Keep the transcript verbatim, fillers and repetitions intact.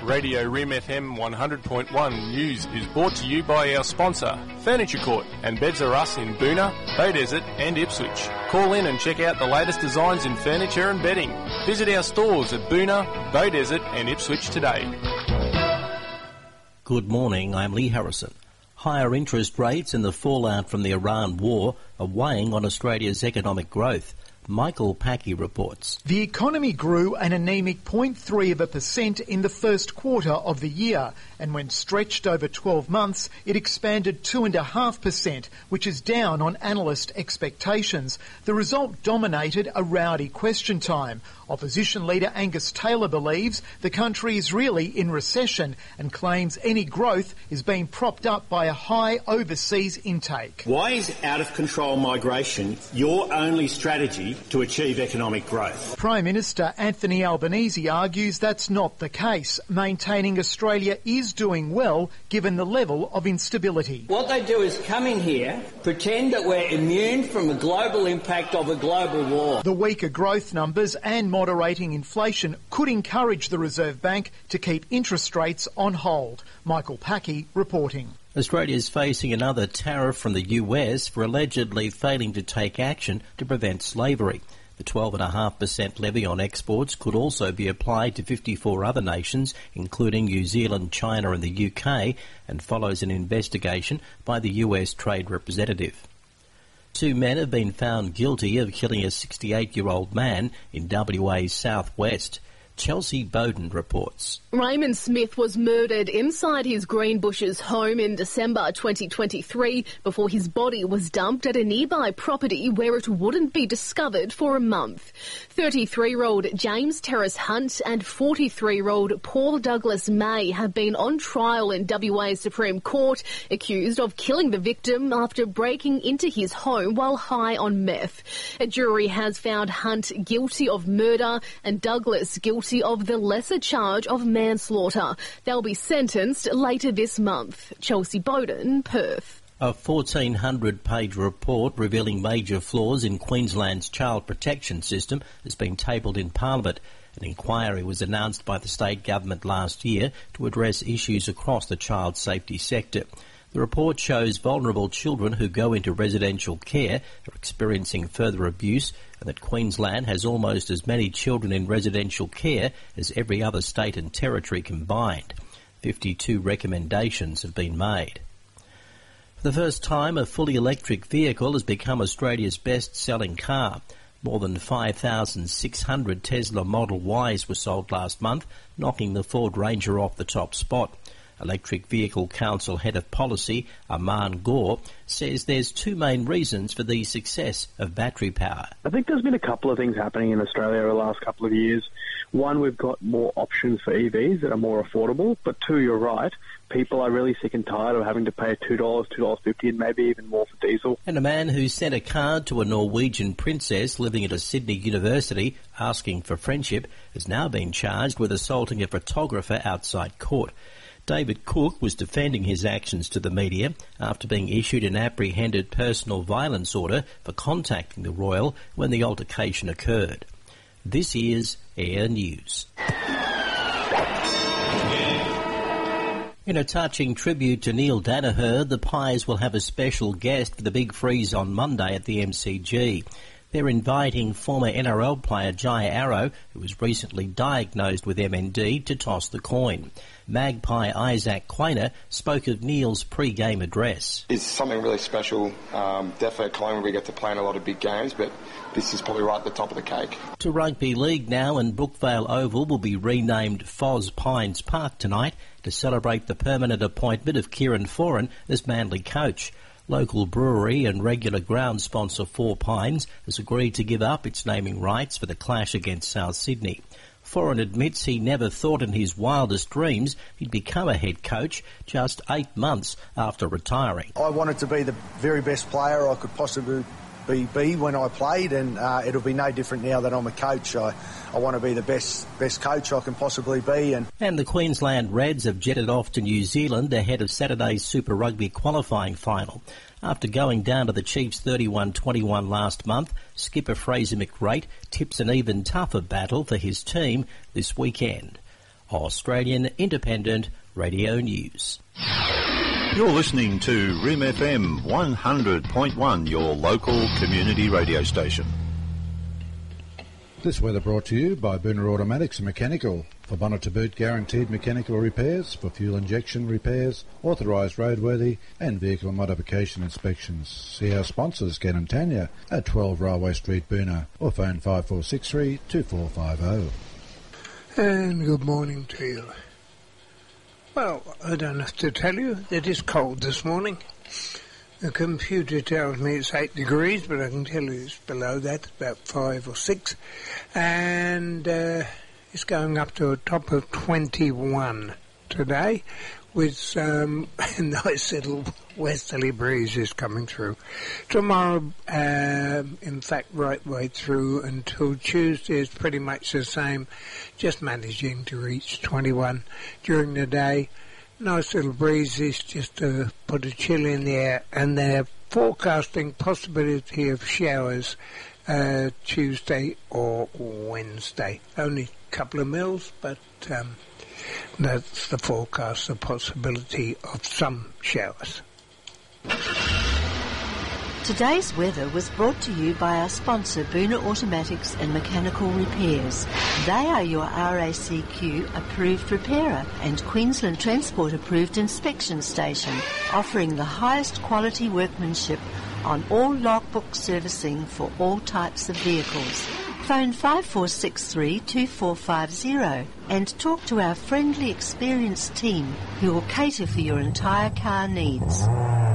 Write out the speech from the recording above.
Radio Rim F M one hundred point one News is brought to you by our sponsor, Furniture Court and Beds R Us in Boonah, Beaudesert and Ipswich. Call in and check out the latest designs in furniture and bedding. Visit our stores at Boonah, Beaudesert and Ipswich today. Good morning, I'm Lee Harrison. Higher interest rates and the fallout from the Iran war are weighing on Australia's economic growth. Michael Packey reports. The economy grew an anemic zero point three of a percent in the first quarter of the year, and when stretched over twelve months, it expanded two point five percent, which is down on analyst expectations. The result dominated a rowdy question time. Opposition leader Angus Taylor believes the country is really in recession and claims any growth is being propped up by a high overseas intake. Why is out-of-control migration your only strategy to achieve economic growth? Prime Minister Anthony Albanese argues that's not the case, maintaining Australia is doing well given the level of instability. What they do is come in here, pretend that we're immune from the global impact of a global war. The weaker growth numbers and moderating inflation could encourage the Reserve Bank to keep interest rates on hold. Michael Packey reporting. Australia is facing another tariff from the U S for allegedly failing to take action to prevent slavery. The twelve point five percent levy on exports could also be applied to fifty-four other nations, including New Zealand, China and the U K, and follows an investigation by the U S Trade Representative. Two men have been found guilty of killing a sixty-eight-year-old man in W A's southwest. Chelsea Bowden reports. Raymond Smith was murdered inside his Greenbushes home in December twenty twenty-three before his body was dumped at a nearby property where it wouldn't be discovered for a month. thirty-three-year-old James Terrace Hunt and forty-three-year-old Paul Douglas May have been on trial in W A Supreme Court, accused of killing the victim after breaking into his home while high on meth. A jury has found Hunt guilty of murder and Douglas guilty of the lesser charge of manslaughter. They'll be sentenced later this month. Chelsea Bowden, Perth. A fourteen hundred page report revealing major flaws in Queensland's child protection system has been tabled in Parliament. An inquiry was announced by the state government last year to address issues across the child safety sector. The report shows vulnerable children who go into residential care are experiencing further abuse, and that Queensland has almost as many children in residential care as every other state and territory combined. fifty-two recommendations have been made. For the first time, a fully electric vehicle has become Australia's best-selling car. More than five thousand six hundred Tesla Model Ys were sold last month, knocking the Ford Ranger off the top spot. Electric Vehicle Council Head of Policy, Aman Gore, says there's two main reasons for the success of battery power. I think there's been a couple of things happening in Australia over the last couple of years. One, we've got more options for E Vs that are more affordable, but two, you're right, people are really sick and tired of having to pay two dollars, two dollars fifty and maybe even more for diesel. And a man who sent a card to a Norwegian princess living at a Sydney university asking for friendship has now been charged with assaulting a photographer outside court. David Cook was defending his actions to the media after being issued an apprehended personal violence order for contacting the royal when the altercation occurred. This is Air News. In a touching tribute to Neil Danaher, the Pies will have a special guest for the Big Freeze on Monday at the M C G. They're inviting former N R L player Jai Arrow, who was recently diagnosed with M N D, to toss the coin. Magpie Isaac Quainer spoke of Neil's pre-game address. It's something really special. Um, definitely at Collingwood we get to play in a lot of big games, but this is probably right at the top of the cake. To rugby league now, and Brookvale Oval will be renamed Foz Pines Park tonight to celebrate the permanent appointment of Kieran Foran as Manly coach. Local brewery and regular ground sponsor Four Pines has agreed to give up its naming rights for the clash against South Sydney. Foran admits he never thought in his wildest dreams he'd become a head coach just eight months after retiring. I wanted to be the very best player I could possibly be, be when I played, and uh, it'll be no different now that I'm a coach. I, I want to be the best best coach I can possibly be. And, and the Queensland Reds have jetted off to New Zealand ahead of Saturday's Super Rugby qualifying final. After going down to the Chiefs thirty-one twenty-one last month, skipper Fraser McReight tips an even tougher battle for his team this weekend. Australian Independent Radio News. You're listening to R I M F M one hundred point one, your local community radio station. This weather brought to you by Booner Automatics and Mechanical. For bonnet to boot guaranteed mechanical repairs, for fuel injection repairs, authorised roadworthy and vehicle modification inspections. See our sponsors, Ken and Tanya, at twelve Railway Street, Booner, or phone five four six three, two four five zero. And good morning to you. Well, I don't have to tell you, it is cold this morning. The computer tells me it's eight degrees, but I can tell you it's below that, about five or six. And uh, it's going up to a top of twenty-one today, with some nice little westerly breezes coming through. Tomorrow, uh, in fact, right way through until Tuesday is pretty much the same, just managing to reach twenty-one during the day. Nice little breezes just to put a chill in the air, and they're forecasting possibility of showers uh, Tuesday or Wednesday. Only a couple of mils, but um, that's the forecast, the possibility of some showers. Today's weather was brought to you by our sponsor, Booner Automatics and Mechanical Repairs. They are your R A C Q approved repairer and Queensland Transport approved inspection station, offering the highest quality workmanship on all logbook servicing for all types of vehicles. Phone five four six three, two four five zero and talk to our friendly, experienced team who will cater for your entire car needs.